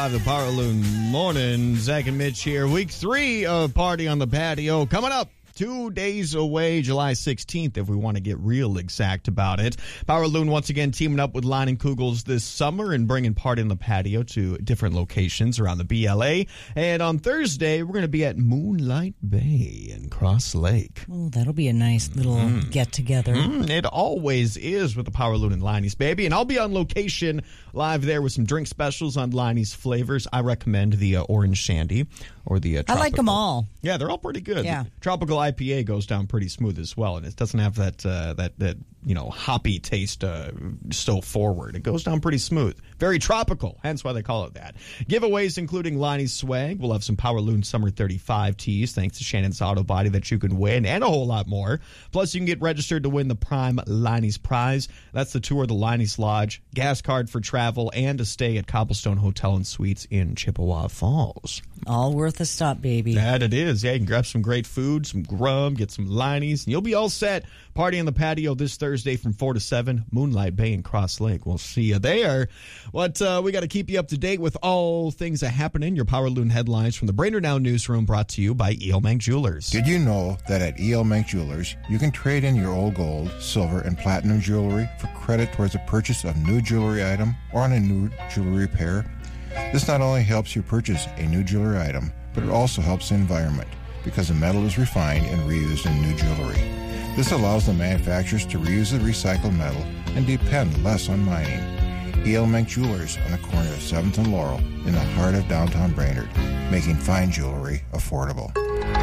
The Power Loon Morning. Zach and Mitch here. Week 3 of Party on the Patio coming up. 2 days away, July 16th, if we want to get real exact about it. Power Loon once again teaming up with Line and Kugels this summer and bringing Party on the Patio to different locations around the BLA. And on Thursday, we're going to be at Moonlight Bay in Cross Lake. Oh, that'll be a nice little get-together. It always is with the Power Loon and Liney's, baby. And I'll be on location live there with some drink specials on Liney's flavors. I recommend the Orange Shandy or the Tropical. I like them all. Yeah, they're all pretty good. Yeah. The Tropical IPA goes down pretty smooth as well, and it doesn't have that hoppy taste so forward. It goes down pretty smooth. Very tropical, hence why they call it that. Giveaways including Liney's swag. We'll have some Power Loon Summer 35 tees thanks to Shannon's Auto Body that you can win, and a whole lot more. Plus, you can get registered to win the Prime Liney's Prize. That's the tour of the Liney's Lodge, gas card for travel, and a stay at Cobblestone Hotel and Suites in Chippewa Falls. All worth a stop, baby. That it is. Yeah, you can grab some great food, some grub, get some Liney's, and you'll be all set. Party on the Patio this Thursday from 4 to 7, Moonlight Bay and Cross Lake. We'll see you there. But we got to keep you up to date with all things that happen in your Power Loon headlines from the Brainerd Now Newsroom, brought to you by E.L. Mank Jewelers. Did you know that at E.L. Mank Jewelers, you can trade in your old gold, silver, and platinum jewelry for credit towards the purchase of new jewelry item or on a new jewelry repair? This not only helps you purchase a new jewelry item, but it also helps the environment because the metal is refined and reused in new jewelry. This allows the manufacturers to reuse the recycled metal and depend less on mining. E.L. Mank Jewelers on the corner of 7th and Laurel in the heart of downtown Brainerd, making fine jewelry affordable.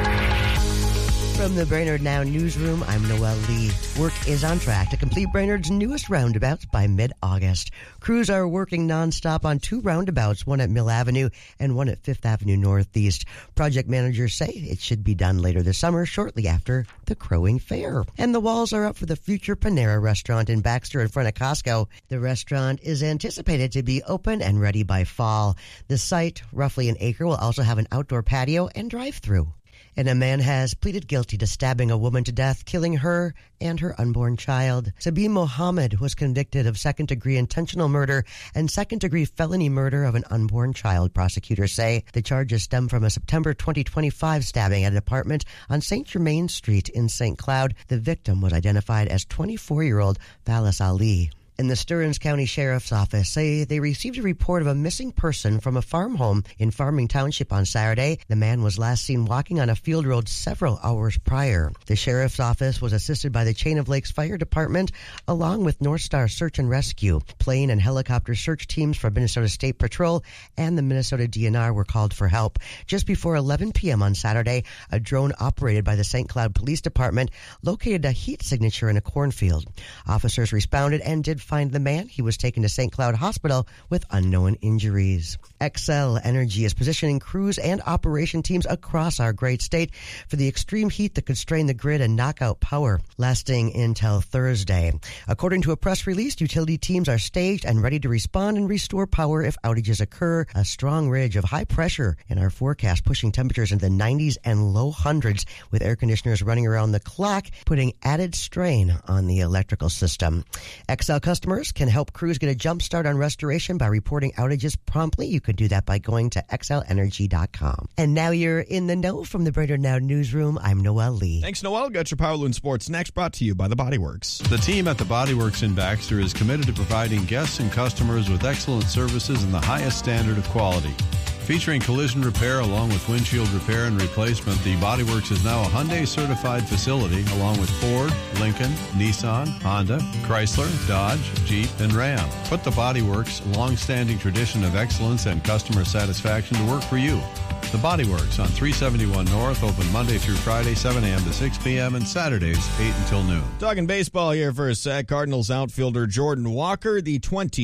From the Brainerd Now Newsroom, I'm Noelle Lee. Work is on track to complete Brainerd's newest roundabouts by mid-August. Crews are working nonstop on 2 roundabouts, one at Mill Avenue and one at 5th Avenue Northeast. Project managers say it should be done later this summer, shortly after the Crowing Fair. And the walls are up for the future Panera restaurant in Baxter in front of Costco. The restaurant is anticipated to be open and ready by fall. The site, roughly an acre, will also have an outdoor patio and drive-through. And a man has pleaded guilty to stabbing a woman to death, killing her and her unborn child. Sabine Mohammed was convicted of second-degree intentional murder and second-degree felony murder of an unborn child, prosecutors say. The charges stem from a September 2025 stabbing at an apartment on St. Germain Street in St. Cloud. The victim was identified as 24-year-old Valis Ali. And the Stearns County Sheriff's Office say they received a report of a missing person from a farm home in Farming Township on Saturday. The man was last seen walking on a field road several hours prior. The Sheriff's Office was assisted by the Chain of Lakes Fire Department along with North Star Search and Rescue. Plane and helicopter search teams from Minnesota State Patrol and the Minnesota DNR were called for help. Just before 11 p.m. on Saturday, a drone operated by the St. Cloud Police Department located a heat signature in a cornfield. Officers responded and did find the man. He was taken to St. Cloud Hospital with unknown injuries. Xcel Energy is positioning crews and operation teams across our great state for the extreme heat that could strain the grid and knock out power, lasting until Thursday. According to a press release, utility teams are staged and ready to respond and restore power if outages occur. A strong ridge of high pressure in our forecast, pushing temperatures into the 90s and low hundreds, with air conditioners running around the clock, putting added strain on the electrical system. Xcel customers can help crews get a jump start on restoration by reporting outages promptly. You could do that by going to xlenergy.com. And now you're in the know from the Brainerd Now Newsroom. I'm Noelle Lee. Thanks, Noelle. Got your Power Loon Sports next, brought to you by the Body Works. The team at the Body Works in Baxter is committed to providing guests and customers with excellent services and the highest standard of quality. Featuring collision repair along with windshield repair and replacement, the Body Works is now a Hyundai certified facility along with Ford, Lincoln, Nissan, Honda, Chrysler, Dodge, Jeep, and Ram. Put the Body Works' long-standing tradition of excellence and customer satisfaction to work for you. The Body Works on 371 North, open Monday through Friday, 7 a.m. to 6 p.m. and Saturdays, 8 until noon. Talking baseball here for a sec. Cardinals outfielder Jordan Walker, the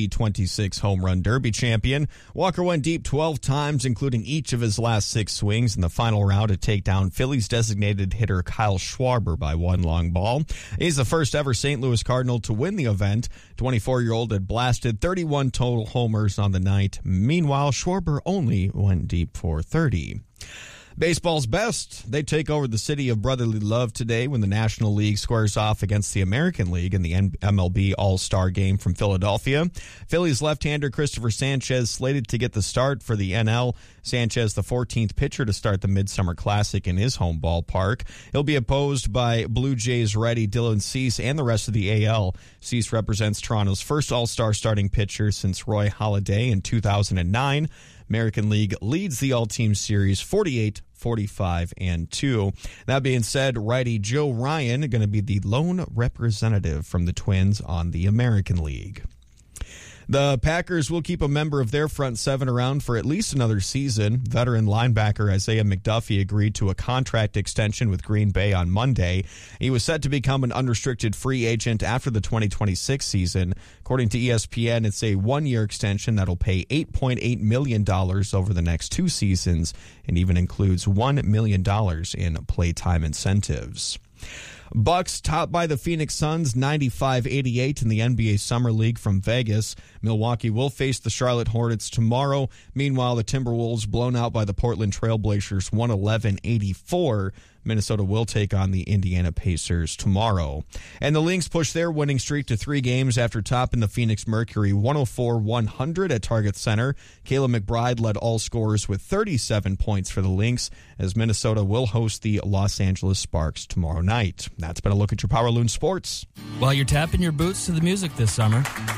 2026 Home Run Derby champion. Walker went deep 12 times, including each of his last 6 swings in the final round to take down Phillies designated hitter Kyle Schwarber by 1 long ball. He's the first ever St. Louis Cardinal to win the event. 24-year-old had blasted 31 total homers on the night. Meanwhile, Schwarber only went deep for 30. Baseball's best. They take over the city of brotherly love today when the National League squares off against the American League in the MLB All-Star Game from Philadelphia. Phillies left-hander Christopher Sanchez slated to get the start for the NL. Sanchez, the 14th pitcher to start the Midsummer Classic in his home ballpark. He'll be opposed by Blue Jays righty Dylan Cease and the rest of the AL. Cease represents Toronto's first All-Star starting pitcher since Roy Halladay in 2009. American League leads the all-team series 48-45-2. That being said, righty Joe Ryan going to be the lone representative from the Twins on the American League. The Packers will keep a member of their front seven around for at least another season. Veteran linebacker Isaiah McDuffie agreed to a contract extension with Green Bay on Monday. He was set to become an unrestricted free agent after the 2026 season. According to ESPN, it's a one-year extension that'll pay $8.8 million over the next two seasons and even includes $1 million in playtime incentives. Bucks topped by the Phoenix Suns 95-88 in the NBA Summer League from Vegas. Milwaukee will face the Charlotte Hornets tomorrow. Meanwhile, the Timberwolves blown out by the Portland Trailblazers 111-84. Minnesota will take on the Indiana Pacers tomorrow. And the Lynx push their winning streak to 3 games after topping the Phoenix Mercury 104-100 at Target Center. Kayla McBride led all scorers with 37 points for the Lynx as Minnesota will host the Los Angeles Sparks tomorrow night. That's been a look at your Power Loon Sports. While you're tapping your boots to the music this summer,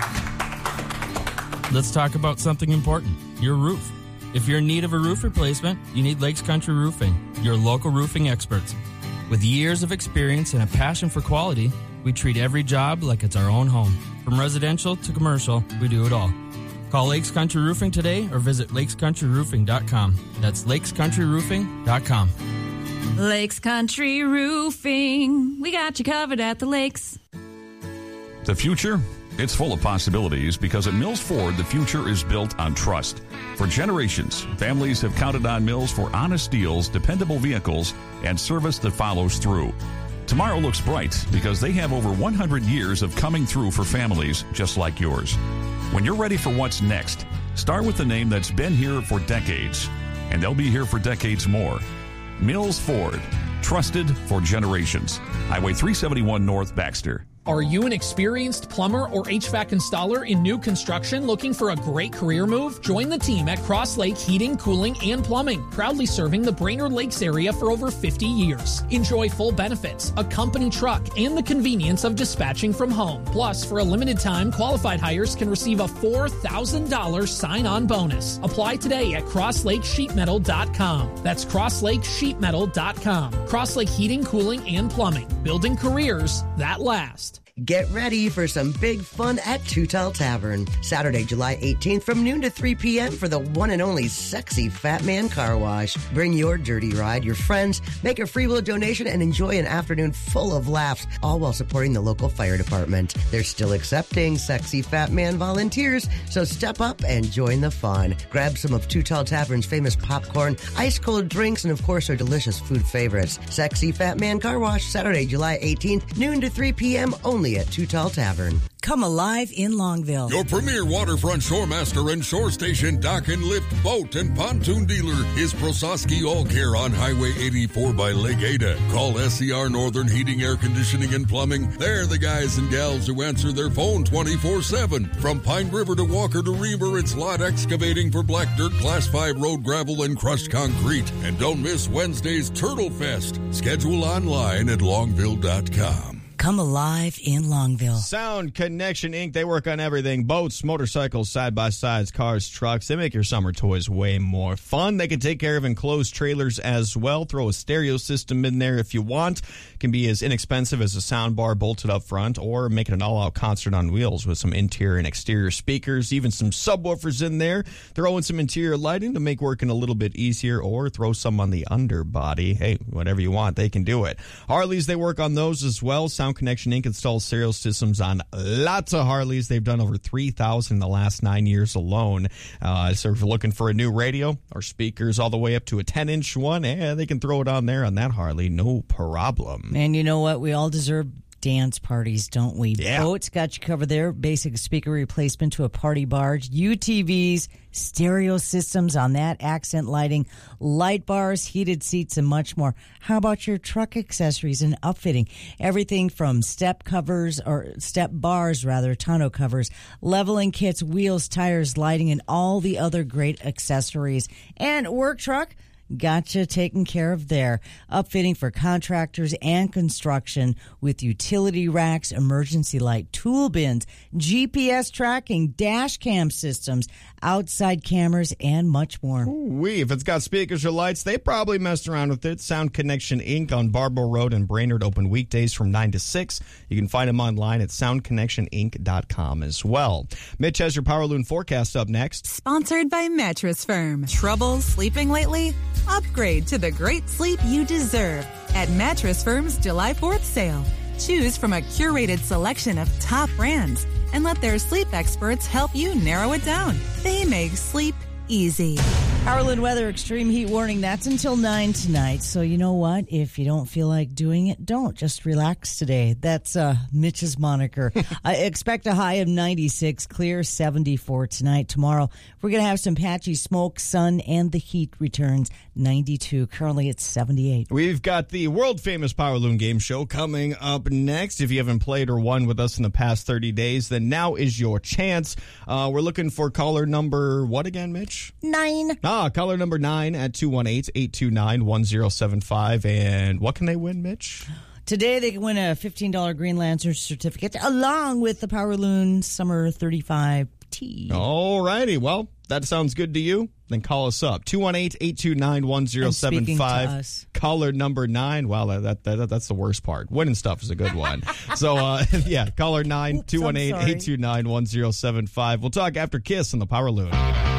let's talk about something important, your roof. If you're in need of a roof replacement, you need Lakes Country Roofing, your local roofing experts. With years of experience and a passion for quality, we treat every job like it's our own home. From residential to commercial, we do it all. Call Lakes Country Roofing today or visit lakescountryroofing.com. That's lakescountryroofing.com. Lakes Country Roofing. We got you covered at the lakes. The future? It's full of possibilities because at Mills Ford, the future is built on trust. For generations, families have counted on Mills for honest deals, dependable vehicles, and service that follows through. Tomorrow looks bright because they have over 100 years of coming through for families just like yours. When you're ready for what's next, start with the name that's been here for decades, and they'll be here for decades more. Mills Ford, trusted for generations. Highway 371 North, Baxter. Are you an experienced plumber or HVAC installer in new construction looking for a great career move? Join the team at Cross Lake Heating, Cooling, and Plumbing, proudly serving the Brainerd Lakes area for over 50 years. Enjoy full benefits, a company truck, and the convenience of dispatching from home. Plus, for a limited time, qualified hires can receive a $4,000 sign-on bonus. Apply today at crosslakesheetmetal.com. That's crosslakesheetmetal.com. Cross Lake Heating, Cooling, and Plumbing, building careers that last. Get ready for some big fun at Too Tall Tavern. Saturday, July 18th from noon to 3 p.m. for the one and only Sexy Fat Man Car Wash. Bring your dirty ride, your friends, make a free will donation, and enjoy an afternoon full of laughs, all while supporting the local fire department. They're still accepting Sexy Fat Man volunteers, so step up and join the fun. Grab some of Too Tall Tavern's famous popcorn, ice-cold drinks, and of course their delicious food favorites. Sexy Fat Man Car Wash, Saturday, July 18th, noon to 3 p.m. only at Too Tall Tavern. Come alive in Longville. Your premier waterfront shoremaster and shore station dock and lift boat and pontoon dealer is Prososki All Care on Highway 84 by Lake Ada. Call SCR Northern Heating, Air Conditioning, and Plumbing. They're the guys and gals who answer their phone 24/7. From Pine River to Walker to Reber, it's Lot Excavating for black dirt, Class 5 road gravel, and crushed concrete. And don't miss Wednesday's Turtle Fest. Schedule online at longville.com. Come alive in Longville. Sound Connection Inc. They work on everything. Boats, motorcycles, side-by-sides, cars, trucks. They make your summer toys way more fun. They can take care of enclosed trailers as well. Throw a stereo system in there if you want. It can be as inexpensive as a sound bar bolted up front, or make it an all-out concert on wheels with some interior and exterior speakers, even some subwoofers in there. Throw in some interior lighting to make working a little bit easier, or throw some on the underbody. Hey, whatever you want, they can do it. Harleys, they work on those as well. Sound Connection Inc. installs stereo systems on lots of Harleys. They've done over 3,000 in the last 9 years alone. So if you're looking for a new radio or speakers all the way up to a 10-inch one, they can throw it on there on that Harley. No problem. And you know what? We all deserve dance parties, don't we? Yeah. Boats got you covered there. Basic speaker replacement to a party barge. UTVs, stereo systems on that, accent lighting, light bars, heated seats, and much more. How about your truck accessories and upfitting? Everything from step bars, tonneau covers, leveling kits, wheels, tires, lighting, and all the other great accessories. And work truck, gotcha taken care of there. Upfitting for contractors and construction with utility racks, emergency light, tool bins, GPS tracking, dash cam systems, outside cameras, and much more. If it's got speakers or lights, they probably messed around with it. Sound Connection Inc. on Barbell Road in Brainerd, open weekdays from 9 to 6. You can find them online at soundconnectioninc.com as well. Mitch has your Power Loon forecast up next. Sponsored by Mattress Firm. Trouble sleeping lately? Upgrade to the great sleep you deserve at Mattress Firm's July 4th sale. Choose from a curated selection of top brands and let their sleep experts help you narrow it down. They make sleep easy. Powerland weather, extreme heat warning. That's until 9 tonight. So you know what? If you don't feel like doing it, don't. Just relax today. That's Mitch's moniker. I expect a high of 96, clear 74 tonight. Tomorrow, we're going to have some patchy smoke, sun, and the heat returns 92. Currently, it's 78. We've got the world-famous Power Loon game show coming up next. If you haven't played or won with us in the past 30 days, then now is your chance. We're looking for caller number, what again, Mitch? 9. Caller number 9 at 218-829-1075. And what can they win, Mitch? Today, they can win a $15 Green Lantern certificate along with the Power Loon Summer 35 tea. All righty. Well, that sounds good to you? Then call us up. 218-829-1075. Caller number 9. Wow, that's the worst part. Winning stuff is a good one. So, caller 9, 218-829-1075. We'll talk after Kiss on the Power Loon.